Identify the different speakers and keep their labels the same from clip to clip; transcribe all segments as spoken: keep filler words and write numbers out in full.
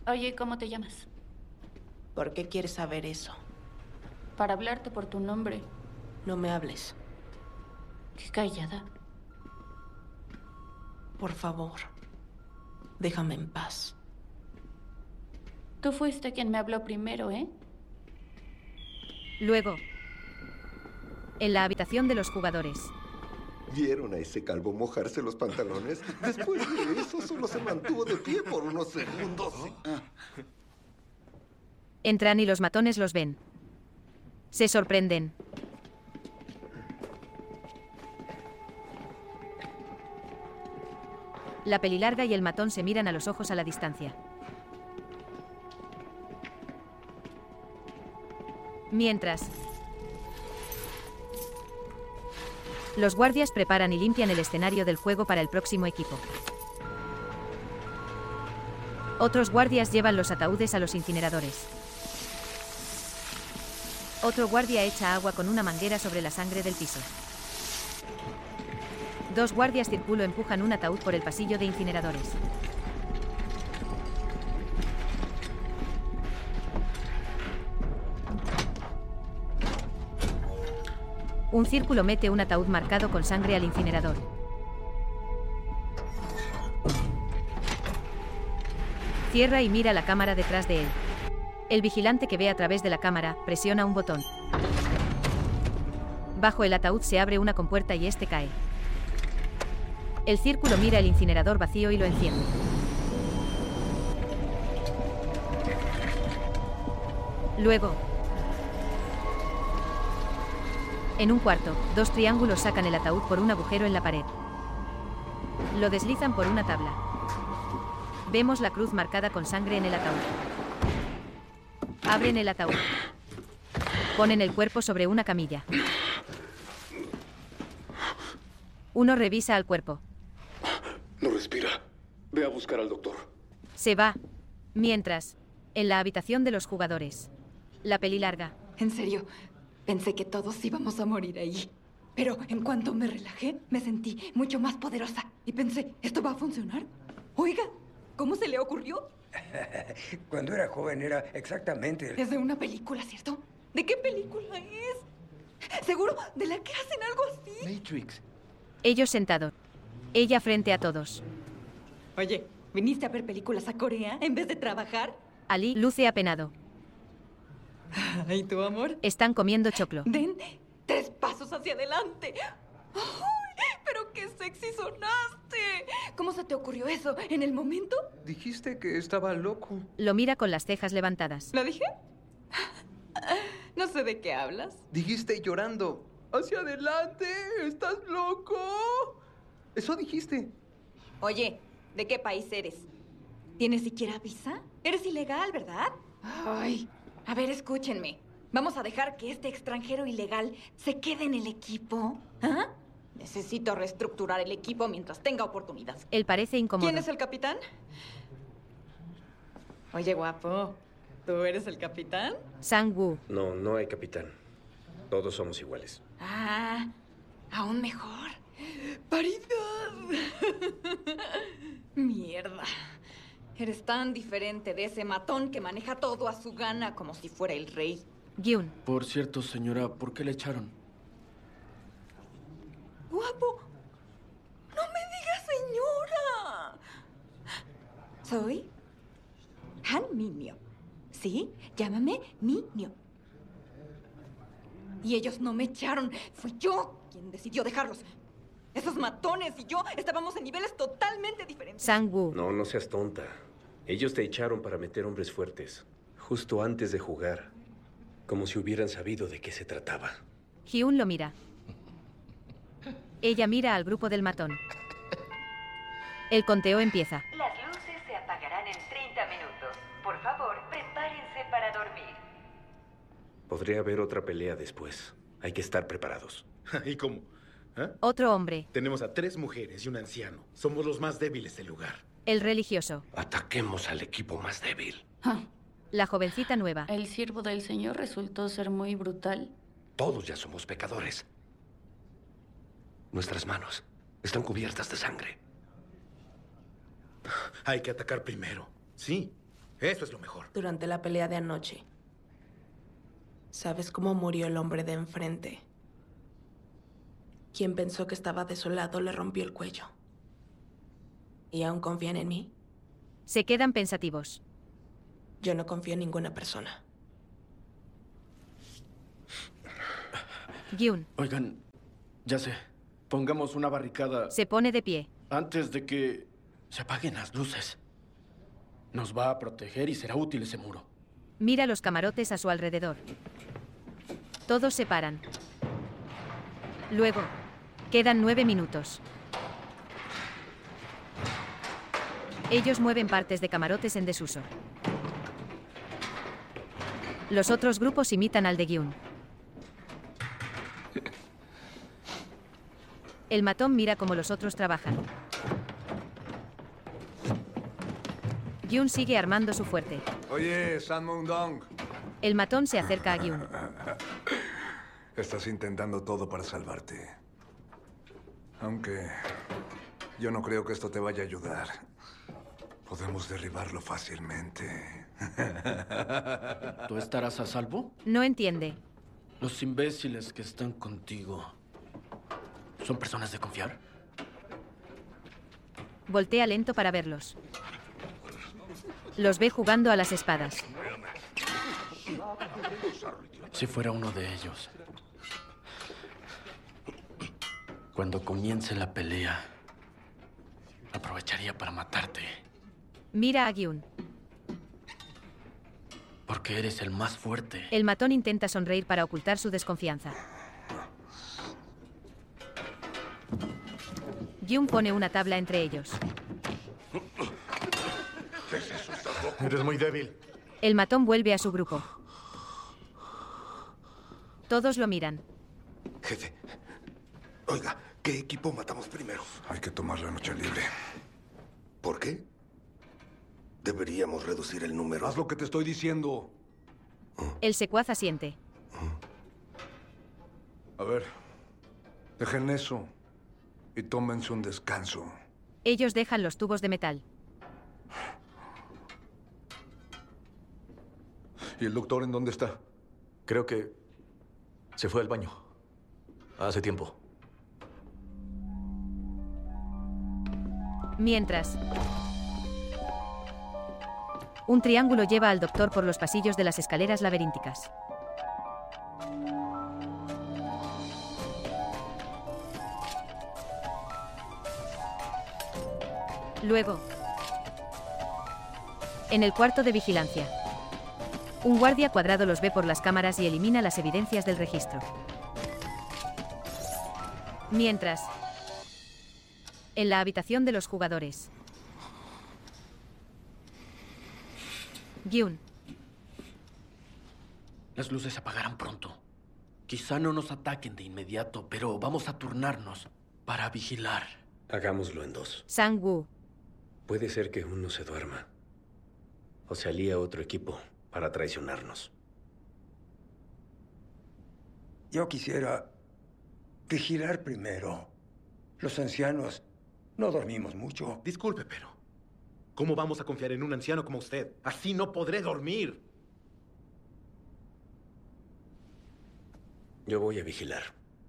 Speaker 1: Oye, ¿cómo te llamas?
Speaker 2: ¿Por qué quieres saber eso?
Speaker 1: Para hablarte por tu nombre.
Speaker 2: No me hables.
Speaker 1: Qué callada.
Speaker 2: Por favor, déjame en paz.
Speaker 1: Tú fuiste quien me habló primero, ¿eh?
Speaker 3: Luego, en la habitación de los jugadores.
Speaker 4: ¿Vieron a ese calvo mojarse los pantalones? Después de eso, solo se mantuvo de pie por unos segundos.
Speaker 3: Entran y los matones los ven. Se sorprenden. La pelilarga y el matón se miran a los ojos a la distancia. Mientras, los guardias preparan y limpian el escenario del juego para el próximo equipo. Otros guardias llevan los ataúdes a los incineradores. Otro guardia echa agua con una manguera sobre la sangre del piso. Dos guardias círculo empujan un ataúd por el pasillo de incineradores. Un círculo mete un ataúd marcado con sangre al incinerador. Cierra y mira la cámara detrás de él. El vigilante que ve a través de la cámara presiona un botón. Bajo el ataúd se abre una compuerta y este cae. El círculo mira el incinerador vacío y lo enciende. Luego, en un cuarto, dos triángulos sacan el ataúd por un agujero en la pared. Lo deslizan por una tabla. Vemos la cruz marcada con sangre en el ataúd. Abren el ataúd. Ponen el cuerpo sobre una camilla. Uno revisa al cuerpo.
Speaker 5: No respira. Ve a buscar al doctor.
Speaker 3: Se va. Mientras, en la habitación de los jugadores. La pelilarga.
Speaker 6: En serio, pensé que todos íbamos a morir ahí. Pero en cuanto me relajé, me sentí mucho más poderosa. Y pensé, ¿esto va a funcionar? Oiga, ¿cómo se le ocurrió?
Speaker 7: Cuando era joven era exactamente...
Speaker 6: Es de una película, ¿cierto? ¿De qué película es? ¿Seguro de la que hacen algo así?
Speaker 8: Matrix.
Speaker 3: Ellos sentados. Ella frente a todos.
Speaker 6: Oye, ¿viniste a ver películas a Corea en vez de trabajar?
Speaker 3: Ali luce apenado.
Speaker 6: ¿Y tu amor?
Speaker 3: Están comiendo choclo.
Speaker 6: Den tres pasos hacia adelante. ¡Ay, pero qué sexy sonaste! ¿Cómo se te ocurrió eso? ¿En el momento?
Speaker 8: Dijiste que estaba loco.
Speaker 3: Lo mira con las cejas levantadas.
Speaker 6: ¿Lo dije? No sé de qué hablas.
Speaker 8: Dijiste llorando. ¡Hacia adelante! ¿Estás loco? Eso dijiste.
Speaker 6: Oye, ¿de qué país eres? ¿Tienes siquiera visa? Eres ilegal, ¿verdad? Ay, a ver, escúchenme. ¿Vamos a dejar que este extranjero ilegal se quede en el equipo? ¿Ah? Necesito reestructurar el equipo mientras tenga oportunidad.
Speaker 3: Él parece incómodo.
Speaker 6: ¿Quién es el capitán? Oye, guapo, ¿tú eres el capitán?
Speaker 3: Sang-woo.
Speaker 9: No, no hay capitán. Todos somos iguales.
Speaker 6: Ah, aún mejor. ¡Paridad! Mierda. Eres tan diferente de ese matón que maneja todo a su gana como si fuera el rey.
Speaker 3: Gyun.
Speaker 8: Por cierto, señora, ¿por qué le echaron?
Speaker 6: Guapo, no me digas señora. Soy Han Minmyo. ¿Sí? Llámame Minmyo. Y ellos no me echaron. Fui yo quien decidió dejarlos. Esos matones y yo estábamos en niveles totalmente diferentes.
Speaker 3: Sang-woo.
Speaker 9: No, no seas tonta. Ellos te echaron para meter hombres fuertes, justo antes de jugar. Como si hubieran sabido de qué se trataba.
Speaker 3: Hyun lo mira. Ella mira al grupo del matón. El conteo empieza.
Speaker 10: Las luces se apagarán en treinta minutos. Por favor, prepárense para dormir.
Speaker 9: Podría haber otra pelea después. Hay que estar preparados.
Speaker 11: ¿Y cómo? ¿Eh?
Speaker 3: Otro hombre.
Speaker 11: Tenemos a tres mujeres y un anciano. Somos los más débiles del lugar.
Speaker 3: El religioso.
Speaker 5: Ataquemos al equipo más débil.
Speaker 1: Ah,
Speaker 3: La jovencita nueva.
Speaker 1: el siervo del Señor resultó ser muy brutal.
Speaker 5: Todos ya somos pecadores. Nuestras manos están cubiertas de sangre.
Speaker 11: Hay que atacar primero. Sí, Eso es lo mejor.
Speaker 2: Durante la pelea de anoche, ¿sabes cómo murió el hombre de enfrente? Quien pensó que estaba desolado le rompió el cuello. ¿Y aún confían en mí?
Speaker 3: Se quedan pensativos.
Speaker 2: Yo no confío en ninguna persona.
Speaker 3: Gyun.
Speaker 8: Oigan, ya sé. Pongamos una barricada.
Speaker 3: Se pone de pie.
Speaker 8: Antes de que se apaguen las luces. Nos va a proteger y será útil ese muro.
Speaker 3: Mira los camarotes a su alrededor. Todos se paran. Luego, quedan nueve minutos. Ellos mueven partes de camarotes en desuso. Los otros grupos imitan al de Gyun. El matón mira cómo los otros trabajan. Gyun sigue armando su fuerte.
Speaker 12: Oye, San Mundong.
Speaker 3: El matón se acerca a Gyun.
Speaker 12: Estás intentando todo para salvarte. Aunque yo no creo que esto te vaya a ayudar. Podemos derribarlo fácilmente.
Speaker 8: ¿Tú estarás a salvo?
Speaker 3: No entiende.
Speaker 8: Los imbéciles que están contigo, ¿son personas de confiar?
Speaker 3: Voltea lento para verlos. Los ve jugando a las espadas.
Speaker 8: Si fuera uno de ellos. Cuando comience la pelea, aprovecharía para matarte.
Speaker 3: Mira a Gyun.
Speaker 8: Porque eres el más fuerte.
Speaker 3: El matón intenta sonreír para ocultar su desconfianza. Gyun pone una tabla entre ellos.
Speaker 11: Eres muy débil.
Speaker 3: El matón vuelve a su grupo. Todos lo miran.
Speaker 4: Jefe, oiga, ¿qué equipo matamos primero?
Speaker 12: Hay que tomar la noche libre.
Speaker 4: ¿Por qué? Deberíamos reducir el número.
Speaker 12: Haz lo que te estoy diciendo.
Speaker 3: El secuaz asiente.
Speaker 12: A ver, dejen eso y tómense un descanso.
Speaker 3: Ellos dejan los tubos de metal.
Speaker 12: ¿Y el doctor en dónde está?
Speaker 13: Creo que se fue al baño. Hace tiempo.
Speaker 3: Mientras, un triángulo lleva al doctor por los pasillos de las escaleras laberínticas. Luego, en el cuarto de vigilancia, un guardia cuadrado los ve por las cámaras y elimina las evidencias del registro. Mientras, en la habitación de los jugadores, Gyun.
Speaker 8: Las luces se apagarán pronto. Quizá no nos ataquen de inmediato, pero vamos a turnarnos para vigilar.
Speaker 9: Hagámoslo en dos.
Speaker 3: Sang-woo.
Speaker 9: Puede ser que uno se duerma. O se alía a otro equipo para traicionarnos.
Speaker 7: Yo quisiera vigilar primero. Los ancianos no dormimos mucho.
Speaker 11: Disculpe, pero ¿cómo vamos a confiar en un anciano como usted? Así no podré dormir.
Speaker 9: Yo voy a vigilar.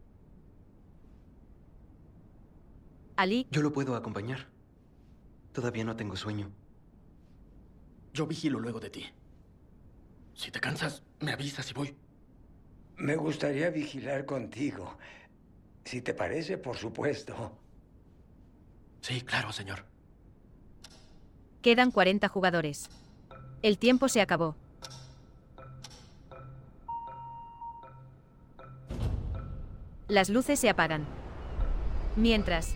Speaker 3: Ali.
Speaker 14: Yo lo puedo acompañar. Todavía no tengo sueño.
Speaker 8: Yo vigilo luego de ti. Si te cansas, me avisas y voy.
Speaker 7: Me gustaría vigilar contigo. Si te parece, por supuesto.
Speaker 8: Sí, claro, señor.
Speaker 3: Quedan cuarenta jugadores. El tiempo se acabó. Las luces se apagan. Mientras,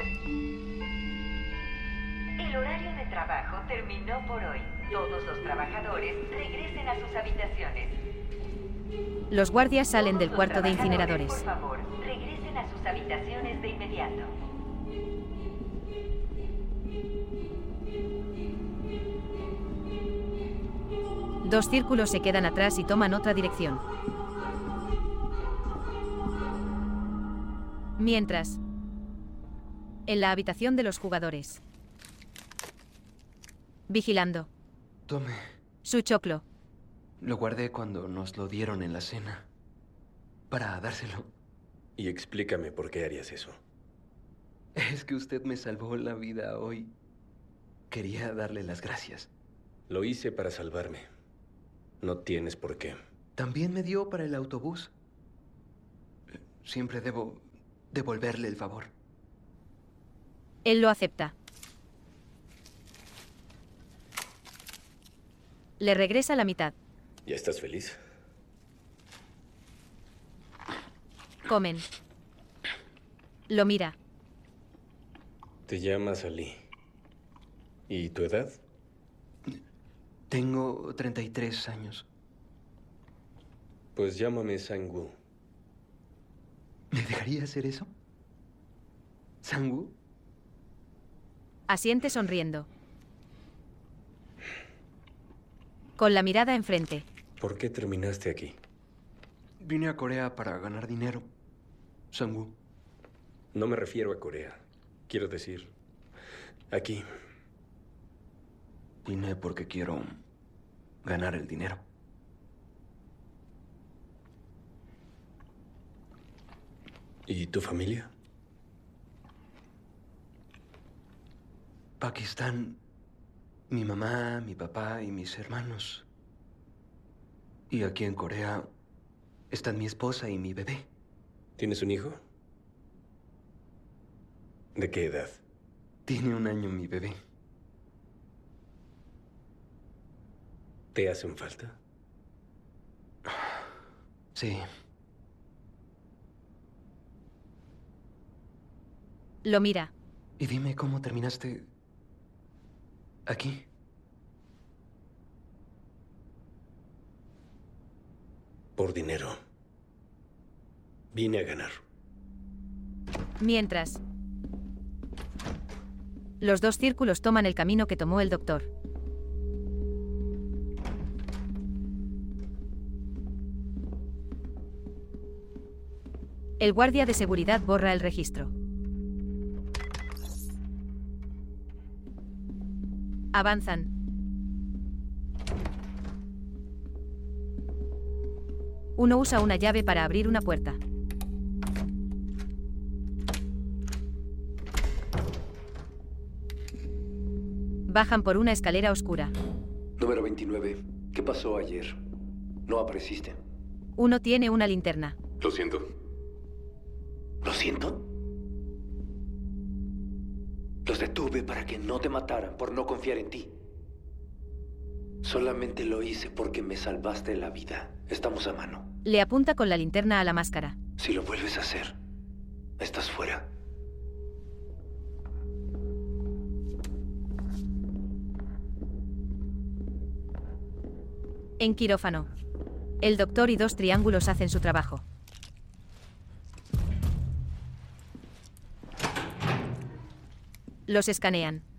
Speaker 10: el horario de trabajo terminó por hoy. Todos los trabajadores regresen a sus habitaciones.
Speaker 3: los guardias salen del
Speaker 10: Todos los
Speaker 3: cuarto de
Speaker 10: trabajadores,
Speaker 3: incineradores.
Speaker 10: Por favor, regresen a sus habitaciones de inmediato.
Speaker 3: Dos círculos se quedan atrás y toman otra dirección. Mientras, en la habitación de los jugadores. Vigilando.
Speaker 14: Tome.
Speaker 3: Su choclo.
Speaker 14: Lo guardé cuando nos lo dieron en la cena. Para dárselo.
Speaker 9: Y explícame por qué harías eso.
Speaker 14: Es que usted me salvó la vida hoy. Quería darle las gracias.
Speaker 9: Lo hice para salvarme. No tienes por qué.
Speaker 14: También me dio para el autobús. Siempre debo devolverle el favor.
Speaker 3: Él lo acepta. Le regresa la mitad.
Speaker 9: ¿Ya estás feliz?
Speaker 3: Comen. Lo mira.
Speaker 9: Te llamas Ali. ¿Y tu edad?
Speaker 14: Tengo treinta y tres años.
Speaker 9: Pues llámame Sang-woo.
Speaker 14: ¿Me dejaría hacer eso? ¿Sang-woo?
Speaker 3: Asiente sonriendo. Con la mirada enfrente.
Speaker 9: ¿Por qué terminaste aquí?
Speaker 14: Vine a Corea para ganar dinero. Sang-woo.
Speaker 9: No me refiero a Corea. Quiero decir, aquí.
Speaker 14: Vine porque quiero ganar el dinero.
Speaker 9: ¿Y tu familia?
Speaker 14: Pakistán. Mi mamá, mi papá y mis hermanos. Y aquí en Corea están mi esposa y mi bebé.
Speaker 9: ¿Tienes un hijo? ¿De qué edad?
Speaker 14: Tiene un año mi bebé.
Speaker 9: ¿Te hacen falta?
Speaker 14: Sí.
Speaker 3: Lo mira.
Speaker 14: Y dime cómo terminaste aquí.
Speaker 9: Por dinero. Vine a ganar.
Speaker 3: Mientras, los dos círculos toman el camino que tomó el doctor. El guardia de seguridad borra el registro. Avanzan. Uno usa una llave para abrir una puerta. Bajan por una escalera oscura.
Speaker 5: Número veintinueve. ¿Qué pasó ayer? No apareciste.
Speaker 3: Uno tiene una linterna.
Speaker 5: Lo siento. ¿Lo siento? Los detuve para que no te mataran por no confiar en ti. Solamente lo hice porque me salvaste la vida. Estamos a mano.
Speaker 3: Le apunta con la linterna a la máscara.
Speaker 5: Si lo vuelves a hacer, estás fuera.
Speaker 3: En quirófano. El doctor y dos triángulos hacen su trabajo. Los escanean.